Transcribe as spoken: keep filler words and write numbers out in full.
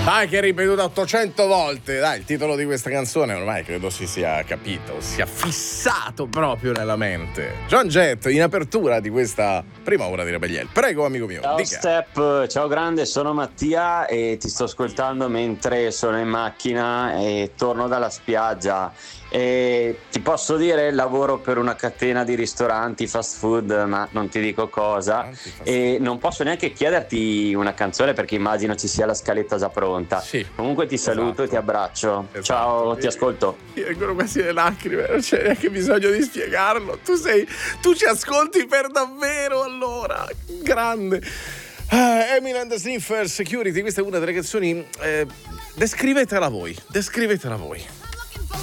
Dai, che è ripetuta ottocento volte. Dai, il titolo di questa canzone ormai credo si sia capito, sia fissato proprio nella mente. Joan Jett in apertura di questa prima ora di Rebelliel. Prego, amico mio. Ciao dica. Step, ciao grande, sono Mattia e ti sto ascoltando mentre sono in macchina e torno dalla spiaggia. E ti posso dire, lavoro per una catena di ristoranti fast food, ma non ti dico cosa, e non posso neanche chiederti una canzone perché immagino ci sia la scaletta già pronta. Sì, Comunque ti saluto esatto. e ti abbraccio. Esatto. Ciao, ti ascolto. Mi vengono quasi le lacrime, non c'è neanche bisogno di spiegarlo. Tu sei, tu ci ascolti per davvero, allora. Grande. Ah, Eminem and the Sniffer Security, questa è una delle canzoni. Eh, descrivetela voi, descrivetela voi.